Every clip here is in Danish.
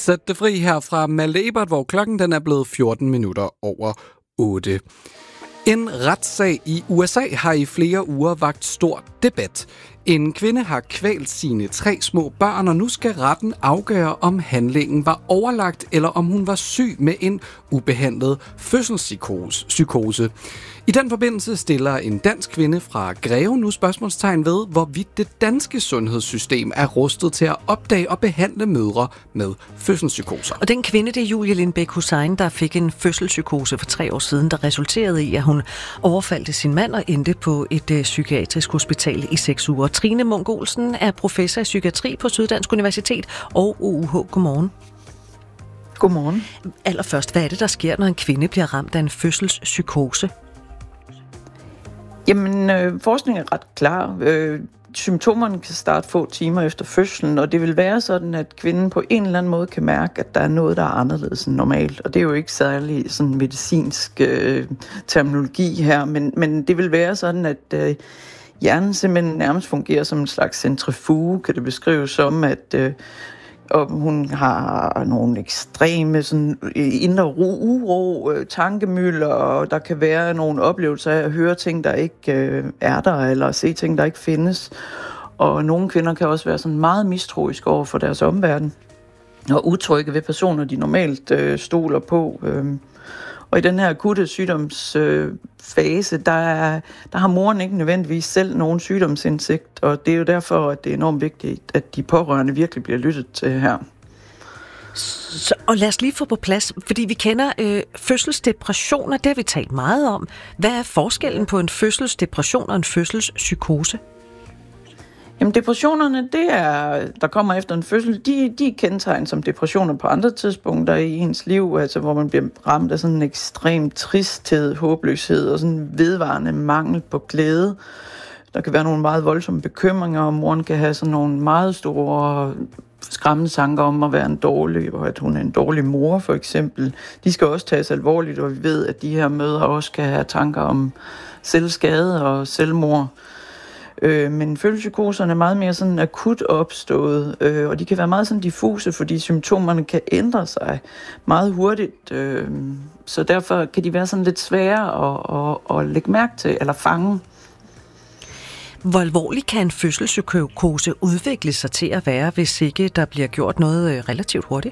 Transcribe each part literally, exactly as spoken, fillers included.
Sæt det fri her fra Malte Ebert, hvor klokken den er blevet fjorten minutter over otte. En retssag i U S A har i flere uger vakt stor debat. En kvinde har kvalt sine tre små børn, og nu skal retten afgøre, om handlingen var overlagt, eller om hun var syg med en ubehandlet fødselspsykose. I den forbindelse stiller en dansk kvinde fra Greve nu spørgsmålstegn ved, hvorvidt det danske sundhedssystem er rustet til at opdage og behandle mødre med fødselspsykoser. Og den kvinde, det er Julie Lindbæk Hussein, der fik en fødselspsykose for tre år siden, der resulterede i, at hun overfaldt sin mand og endte på et øh, psykiatrisk hospital i seks uger. Trine Munk Olsen er professor i psykiatri på Syddansk Universitet og O U H. Godmorgen. Godmorgen. Allerførst, hvad er det, der sker, når en kvinde bliver ramt af en fødselspsykose? Jamen, øh, forskningen er ret klar. Øh, symptomerne kan starte få timer efter fødslen, og det vil være sådan, at kvinden på en eller anden måde kan mærke, at der er noget, der er anderledes end normalt. Og det er jo ikke særlig sådan medicinsk øh, terminologi her, men, men det vil være sådan, at øh, hjernen simpelthen nærmest fungerer som en slags centrifuge, kan det beskrives som, at øh, og hun har nogle ekstreme sådan, indre ro, uro, øh, tankemylder, og der kan være nogle oplevelser af at høre ting, der ikke øh, er der, eller se ting, der ikke findes. Og nogle kvinder kan også være sådan meget mistroiske over for deres omverden, og utrygge ved personer, de normalt øh, stoler på. Øh. Og i den her akutte sygdomsfase, øh, der, er, der har moren ikke nødvendigvis selv nogen sygdomsindsigt, og det er jo derfor, at det er enormt vigtigt, at de pårørende virkelig bliver lyttet til her. Så, og lad os lige få på plads, fordi vi kender øh, fødselsdepressioner, det har vi talt meget om. Hvad er forskellen på en fødselsdepression og en fødselspsykose? Jamen depressionerne, det er, der kommer efter en fødsel, de, de er kendetegnet som depressioner på andre tidspunkter i ens liv, altså hvor man bliver ramt af sådan en ekstrem tristhed, håbløshed og sådan vedvarende mangel på glæde. Der kan være nogle meget voldsomme bekymringer, og moren kan have sådan nogle meget store skræmmende tanker om at være en dårlig, og at hun er en dårlig mor for eksempel. De skal også tages alvorligt, og vi ved, at de her mødre også kan have tanker om selvskade og selvmord. Øh, men følelsespsykoserne er meget mere sådan akut opstået, øh, og de kan være meget sådan diffuse, fordi symptomerne kan ændre sig meget hurtigt. Øh, så derfor kan de være sådan lidt svære at, at, at lægge mærke til eller fange. Hvor alvorligt kan en fødselspsykose udvikle sig til at være, hvis ikke der bliver gjort noget relativt hurtigt?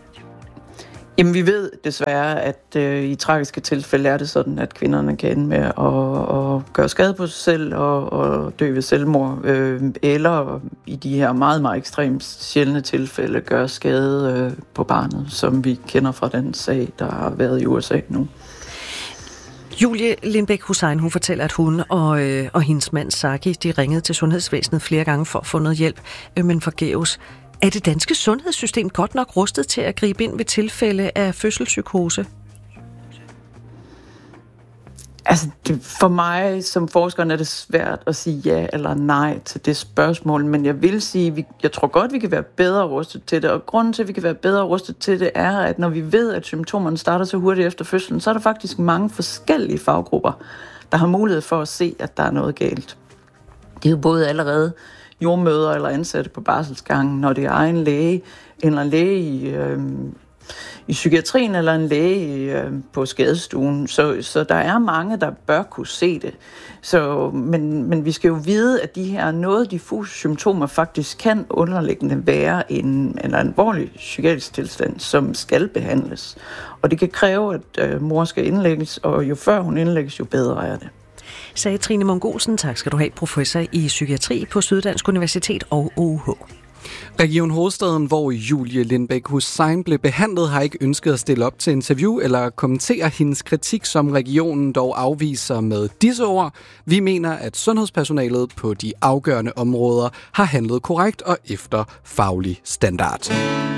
Jamen, vi ved desværre, at øh, i tragiske tilfælde er det sådan, at kvinderne kan ende med at, at gøre skade på sig selv og, og dø ved selvmord, øh, eller i de her meget, meget ekstremt sjældne tilfælde gøre skade øh, på barnet, som vi kender fra den sag, der har været i U S A nu. Julie Lindbæk Hussein, hun fortæller, at hun og, øh, og hendes mand Saki, de ringede til sundhedsvæsenet flere gange for at få noget hjælp, øh, men forgæves. Er det danske sundhedssystem godt nok rustet til at gribe ind ved tilfælde af fødselspsykose? Altså, det, for mig som forsker er det svært at sige ja eller nej til det spørgsmål, men jeg vil sige, vi, jeg tror godt, vi kan være bedre rustet til det, og grunden til, at vi kan være bedre rustet til det, er, at når vi ved, at symptomerne starter så hurtigt efter fødslen, så er der faktisk mange forskellige faggrupper, der har mulighed for at se, at der er noget galt. Det er jo både allerede jordmødre eller ansatte på barselsgangen, når det er egen læge, eller en læge i, øh, i psykiatrien, eller en læge øh, på skadestuen. Så, så der er mange, der bør kunne se det. Så, men, men vi skal jo vide, at de her noget diffuse symptomer faktisk kan underliggende være en, en alvorlig psykiatrisk tilstand, som skal behandles. Og det kan kræve, at øh, mor skal indlægges, og jo før hun indlægges, jo bedre er det. Sagde Trine Munk Olsen. Tak skal du have, professor i psykiatri på Syddansk Universitet og O U H. Region Hovedstaden, hvor Julie Lindbæk Hussein blev behandlet, har ikke ønsket at stille op til interview eller kommentere hendes kritik, som regionen dog afviser med disse ord. Vi mener, at sundhedspersonalet på de afgørende områder har handlet korrekt og efter faglig standard.